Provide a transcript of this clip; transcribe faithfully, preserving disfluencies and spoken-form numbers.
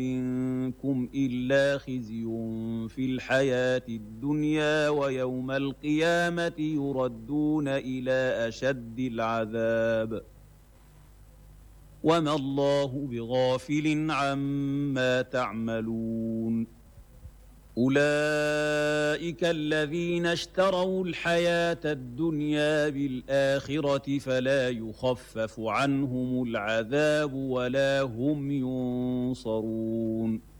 منكم إلا خزي في الحياة الدنيا ويوم القيامة يردون إلى أشد العذاب وما الله بغافل عما تعملون أولئك الذين اشتروا الحياة الدنيا بالآخرة فلا يخفف عنهم العذاب ولا هم ينصرون